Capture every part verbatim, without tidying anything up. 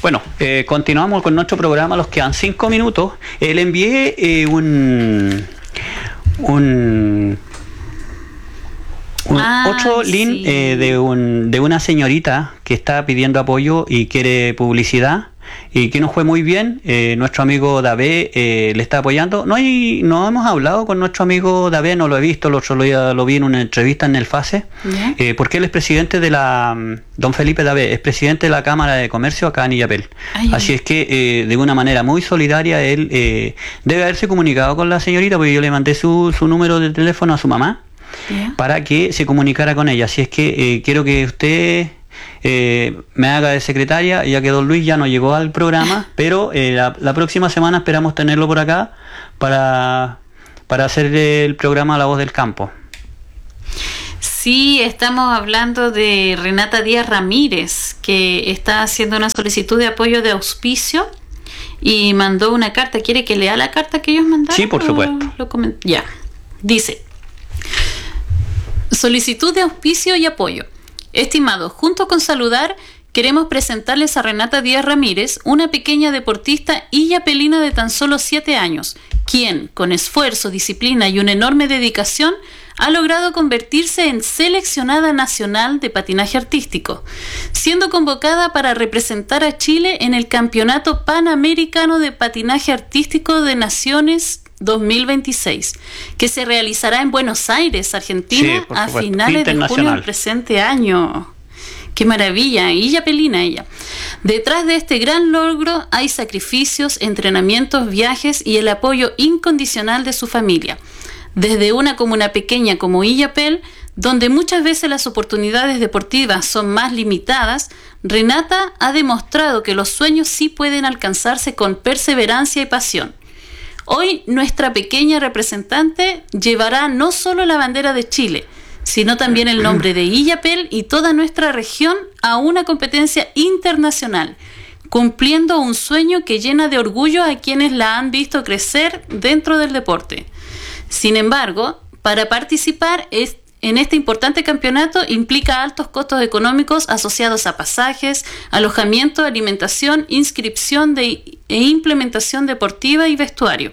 Bueno, eh, continuamos con nuestro programa, los quedan cinco minutos. Eh, le envié eh, un... un Un, ah, otro link sí. eh, de, un, de una señorita que está pidiendo apoyo y quiere publicidad y que nos fue muy bien. Eh, nuestro amigo David eh, le está apoyando. No hay, no hemos hablado con nuestro amigo David, no lo he visto, lo, lo, lo vi en una entrevista en el FASE, ¿Yeah? eh, porque él es presidente de la, don Felipe David, es presidente de la Cámara de Comercio acá en Illapel. Ay, Así ay. es que eh, de una manera muy solidaria él eh, debe haberse comunicado con la señorita, porque yo le mandé su, su número de teléfono a su mamá. Yeah. Para que se comunicara con ella. Así es que eh, quiero que usted eh, me haga de secretaria, ya que don Luis ya no llegó al programa, pero eh, la, la próxima semana esperamos tenerlo por acá para, para hacer el programa La Voz del Campo. Sí, estamos hablando de Renata Díaz Ramírez, que está haciendo una solicitud de apoyo de auspicio y mandó una carta. ¿Quiere que lea la carta que ellos mandaron? Sí, por supuesto. Lo coment- ya, dice: solicitud de auspicio y apoyo. Estimados, junto con saludar, queremos presentarles a Renata Díaz Ramírez, una pequeña deportista illapelina de tan solo siete años, quien, con esfuerzo, disciplina y una enorme dedicación, ha logrado convertirse en seleccionada nacional de patinaje artístico, siendo convocada para representar a Chile en el Campeonato Panamericano de Patinaje Artístico de Naciones dos mil veintiséis, que se realizará en Buenos Aires, Argentina, sí, a finales de junio del presente año. ¡Qué maravilla! Illapelina ella. Detrás de este gran logro hay sacrificios, entrenamientos, viajes y el apoyo incondicional de su familia. Desde una comuna pequeña como Illapel, donde muchas veces las oportunidades deportivas son más limitadas, Renata ha demostrado que los sueños sí pueden alcanzarse con perseverancia y pasión. Hoy nuestra pequeña representante llevará no solo la bandera de Chile, sino también el nombre de Illapel y toda nuestra región a una competencia internacional, cumpliendo un sueño que llena de orgullo a quienes la han visto crecer dentro del deporte. Sin embargo, para participar es en este importante campeonato implica altos costos económicos asociados a pasajes, alojamiento, alimentación, inscripción de, e implementación deportiva y vestuario.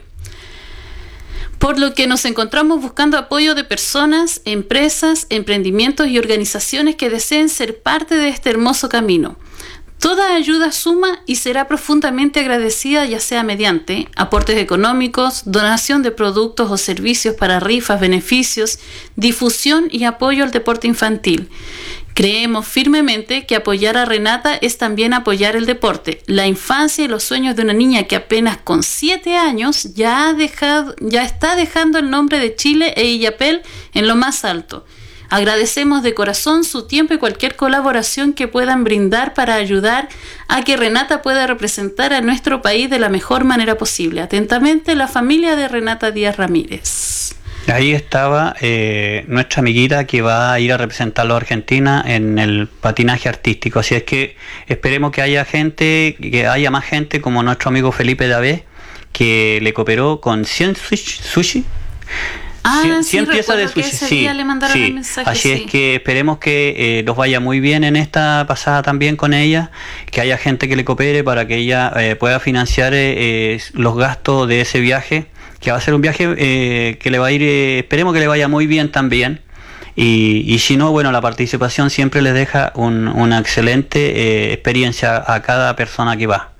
Por lo que nos encontramos buscando apoyo de personas, empresas, emprendimientos y organizaciones que deseen ser parte de este hermoso camino. Toda ayuda suma y será profundamente agradecida, ya sea mediante aportes económicos, donación de productos o servicios para rifas, beneficios, difusión y apoyo al deporte infantil. Creemos firmemente que apoyar a Renata es también apoyar el deporte, la infancia y los sueños de una niña que apenas con siete años ya, ha dejado, ya está dejando el nombre de Chile e Illapel en lo más alto. Agradecemos de corazón su tiempo y cualquier colaboración que puedan brindar para ayudar a que Renata pueda representar a nuestro país de la mejor manera posible. Atentamente, la familia de Renata Díaz Ramírez. Ahí estaba eh, nuestra amiguita que va a ir a representar a la Argentina en el patinaje artístico. Así es que esperemos que haya gente, que haya más gente como nuestro amigo Felipe David, que le cooperó con cien sushi. Ah, cien, sí, cien piezas de sushi, sí, le mandaron sí. el mensaje, así sí. es que esperemos que eh, los vaya muy bien en esta pasada también con ella, que haya gente que le coopere para que ella eh, pueda financiar eh, los gastos de ese viaje, que va a ser un viaje eh, que le va a ir, eh, esperemos que le vaya muy bien también, y, y si no, bueno, la participación siempre les deja un, una excelente eh, experiencia a cada persona que va.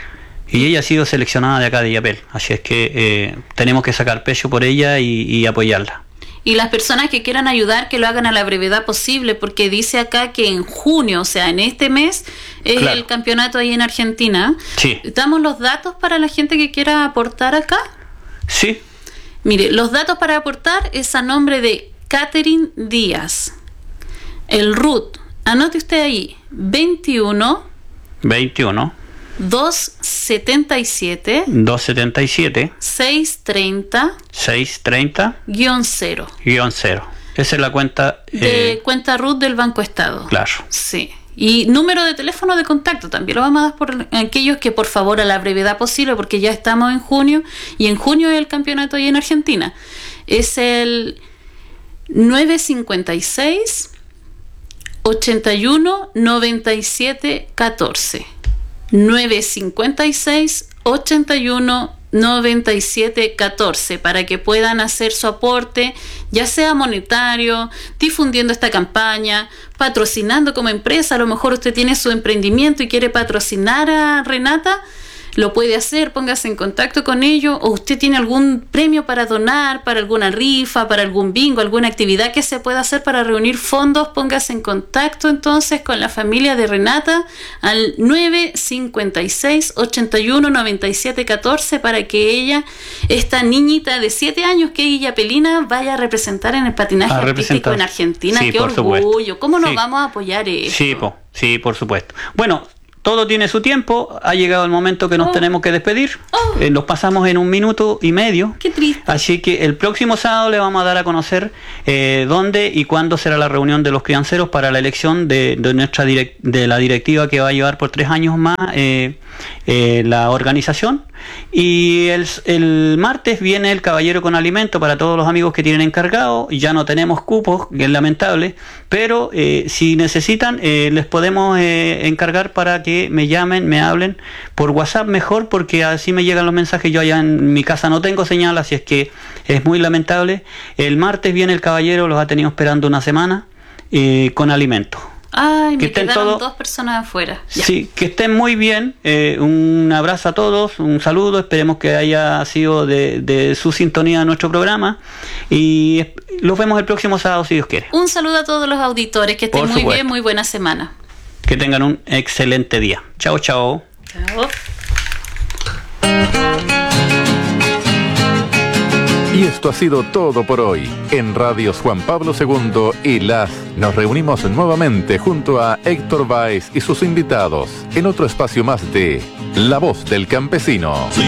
Y ella ha sido seleccionada de acá de Illapel, así es que eh, tenemos que sacar pecho por ella y, y apoyarla. Y las personas que quieran ayudar, que lo hagan a la brevedad posible, porque dice acá que en junio, o sea, en este mes, es claro. El campeonato ahí en Argentina. Sí. ¿Damos los datos para la gente que quiera aportar acá? Sí. Mire, los datos para aportar es a nombre de Catherine Díaz. El R U T, anote usted ahí, veintiuno. veintiuno. doscientos setenta y siete. doscientos setenta y siete. seiscientos treinta. seiscientos treinta. Guión cero. Guión cero. Esa es la cuenta. De eh, cuenta R U T del Banco Estado. Claro. Sí. Y número de teléfono de contacto también lo vamos a dar por aquellos que por favor a la brevedad posible, porque ya estamos en junio y en junio es el campeonato ahí en Argentina. Es el nueve cinco seis, ochenta y uno, noventa y siete, catorce. nueve cinco seis, ocho uno, nueve siete uno cuatro para que puedan hacer su aporte, ya sea monetario, difundiendo esta campaña, patrocinando como empresa. A lo mejor usted tiene su emprendimiento y quiere patrocinar a Renata, lo puede hacer, póngase en contacto con ellos, o usted tiene algún premio para donar, para alguna rifa, para algún bingo, alguna actividad que se pueda hacer para reunir fondos, póngase en contacto entonces con la familia de Renata al nueve cinco seis, ocho uno, nueve siete uno cuatro para que ella, esta niñita de siete años que es Yapelina, vaya a representar en el patinaje a artístico en Argentina. Sí, ¡qué por orgullo! Supuesto. ¿Cómo nos Sí. vamos a apoyar esto? Sí, po, sí, por supuesto. Bueno, todo tiene su tiempo, ha llegado el momento que nos Oh. tenemos que despedir. Oh. Eh, nos pasamos en un minuto y medio. ¡Qué triste! Así que el próximo sábado le vamos a dar a conocer eh, dónde y cuándo será la reunión de los crianceros para la elección de, de nuestra direct, de la directiva que va a llevar por tres años más eh, eh, la organización. Y el, el martes viene el caballero con alimento para todos los amigos que tienen encargado. Ya no tenemos cupos, que es lamentable, pero eh, si necesitan eh, les podemos eh, encargar para que me llamen, me hablen por WhatsApp mejor, porque así me llegan los mensajes. Yo allá en mi casa no tengo señal, así es que es muy lamentable. El martes viene el caballero, los ha tenido esperando una semana eh, con alimento. Ay, que me estén quedaron todo- dos personas afuera. Ya. Sí, que estén muy bien. Eh, un abrazo a todos, un saludo. Esperemos que haya sido de, de su sintonía nuestro programa. Y eh, los vemos el próximo sábado, si Dios quiere. Un saludo a todos los auditores, que estén Por muy supuesto. bien, muy buena semana. Que tengan un excelente día. Chao, chao. Chao. Y esto ha sido todo por hoy. En Radios Juan Pablo segundo y L A S nos reunimos nuevamente junto a Héctor Báez y sus invitados en otro espacio más de La Voz del Campesino.